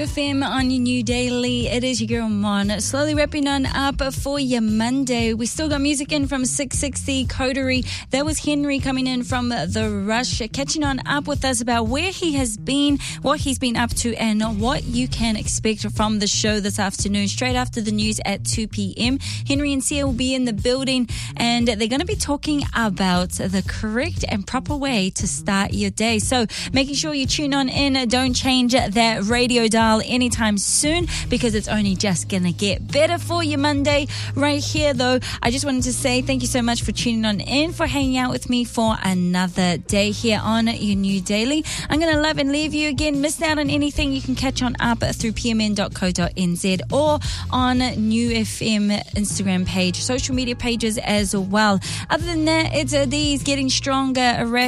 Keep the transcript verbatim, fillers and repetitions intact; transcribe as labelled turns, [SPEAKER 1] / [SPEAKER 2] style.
[SPEAKER 1] F M on your new daily. It is your girl Mon. Slowly wrapping on up for your Monday. We still got music in from six sixty Coterie. That was Henry coming in from The Rush, catching on up with us about where he has been, what he's been up to, and what you can expect from the show this afternoon, straight after the news at two p.m. Henry and Sia will be in the building, and they're going to be talking about the correct and proper way to start your day. So making sure you tune on in. Don't change that radio dial anytime soon, because it's only just gonna get better for you Monday right here. Though I just wanted to say thank you so much for tuning on in, for hanging out with me for another day here on your new daily. I'm gonna love and leave you again. Missed out on anything, you can catch on up through p m n dot co dot n z or on New F M Instagram page, social media pages as well. Other than that, it's uh, these getting stronger.